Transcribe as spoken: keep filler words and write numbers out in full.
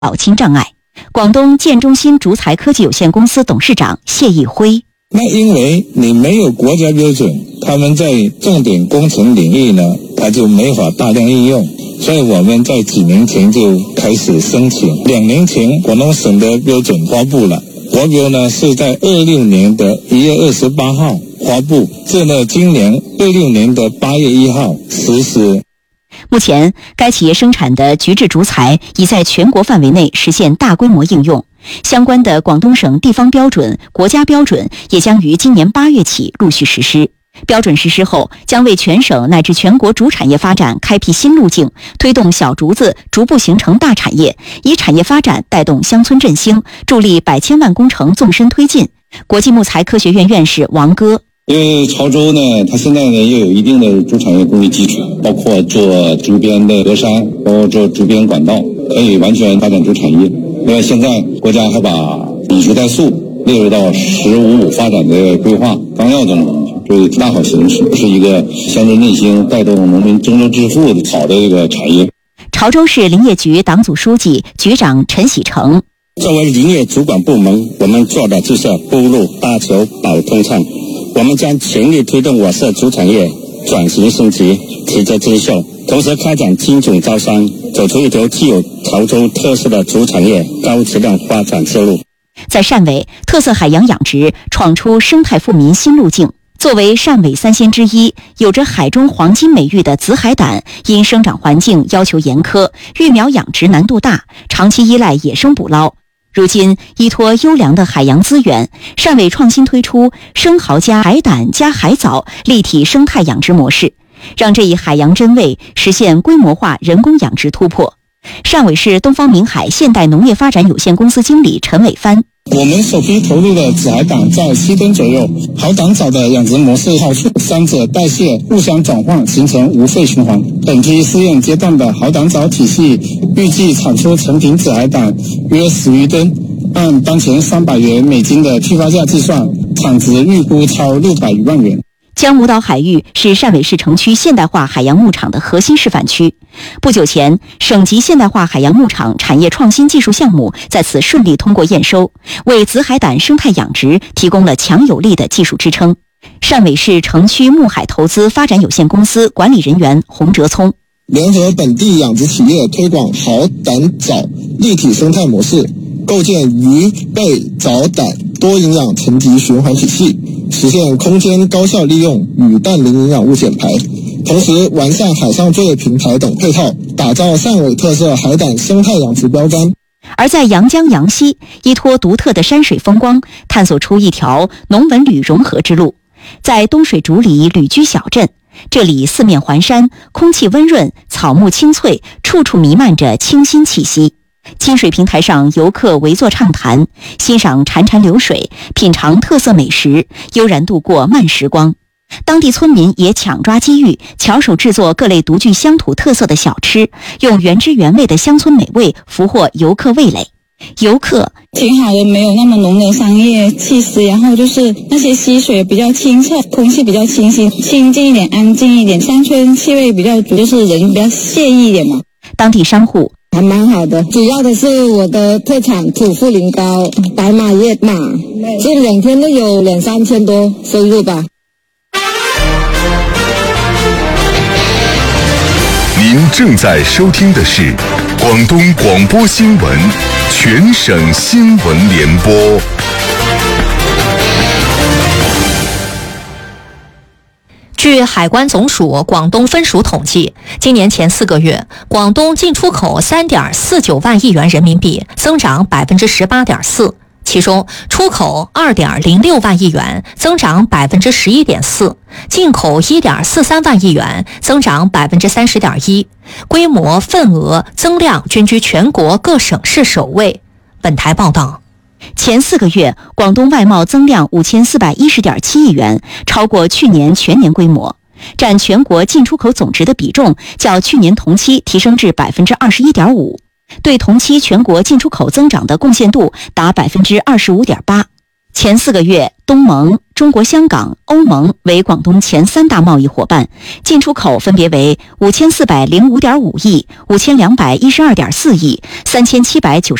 搞清障碍。广东建中心竹材科技有限公司董事长谢义辉： 那因为你没有国家标准，他们在重点工程领域呢，它就没法大量应用。所以我们在几年前就开始申请，两年前广东省的标准发布了，国标呢是在二六年的一月二十八号发布，至呢今年二六年的八月一号实施。 目前，该企业生产的菊制竹材已在全国范围内实现大规模应用，相关的广东省地方标准、国家标准也将于今年八月起陆续实施。标准实施后，将为全省乃至全国竹产业发展开辟新路径，推动小竹子逐步形成大产业，以产业发展带动乡村振兴，助力百千万工程纵深推进。国际木材科学院院士王戈： 因为潮州呢，它现在呢又有一定的竹产业工艺基础，包括做竹编的格栅，包括做竹编管道，可以完全发展竹产业。另外，现在国家还把以竹代塑列入到“十五五”发展的规划纲要中，所以大好形势，是一个乡村振兴、带动农民增收致富的好的一个产业。 潮州市林业局党组书记、局长陈喜成： 作为林业主管部门，我们做的就是铺路搭桥保通畅。我们将全力推动我市竹产业转型升级、提质增效，同时开展精准招商，走出一条具有潮州特色的竹产业高质量发展之路。 在汕尾，特色海洋养殖闯出生态富民新路径。作为汕尾三鲜之一，有着海中黄金美誉的紫海胆，因生长环境要求严苛，育苗养殖难度大，长期依赖野生捕捞。如今依托优良的海洋资源，汕尾创新推出生蚝加海胆加海藻立体生态养殖模式，让这一海洋珍味实现规模化人工养殖突破。汕尾市东方明海现代农业发展有限公司经理陈伟帆： 我们首批投入的紫海胆在七吨左右，好胆藻的养殖模式好处三者代谢互相转换，形成无废循环。本批试验阶段的好胆藻体系预计产出成品紫海胆约十余吨，按当前三百元美金的批发价计算，产值预估超六百余万元。 江母岛海域是汕尾市城区现代化海洋牧场的核心示范区。不久前，省级现代化海洋牧场产业创新技术项目在此顺利通过验收，为紫海胆生态养殖提供了强有力的技术支撑。汕尾市城区牧海投资发展有限公司管理人员洪哲聪： 联合本地养殖企业推广好胆藻立体生态模式，构建鱼贝藻胆多营养层级循环体系，实现空间高效利用与氮磷营养物减排，同时完善海上作业平台等配套，打造汕尾特色海胆生态养殖标杆。 而在阳江阳西，依托独特的山水风光，探索出一条农文旅融合之路。在东水竹里旅居小镇，这里四面环山，空气温润，草木青翠，处处弥漫着清新气息。清水平台上，游客围坐畅谈，欣赏潺潺流水，品尝特色美食，悠然度过慢时光。当地村民也抢抓机遇，巧手制作各类独具乡土特色的小吃，用原汁原味的乡村美味俘获游客味蕾。游客挺好的，没有那么浓的商业气息，然后就是那些溪水比较清澈，空气比较清新，清静一点，安静一点，乡村气味比较足，就是人比较惬意一点嘛。 当地商户还蛮好的，主要的是我的特产土茯苓糕、白马叶马，这两天都有两三千多收入吧。 您正在收听的是广东广播新闻全省新闻联播。 据海关总署广东分署统计，今年前四个月，广东进出口 三点四九万亿元人民币，增长 百分之十八点四。其中出口 二点零六万亿元，增长 百分之十一点四， 进口 一点四三万亿元，增长 百分之三十点一， 规模、份额、增量均居全国各省市首位。本台报道， 前四个月，广东外贸增量 五千四百一十点七亿元，超过去年全年规模，占全国进出口总值的比重较去年同期提升至 百分之二十一点五。对同期全国进出口增长的贡献度达 百分之二十五点八。 前四个月，东盟、中国香港、欧盟为广东前三大贸易伙伴，进出口分别为五千四百零五点五亿、五千两百一十二点四亿、三千七百九十。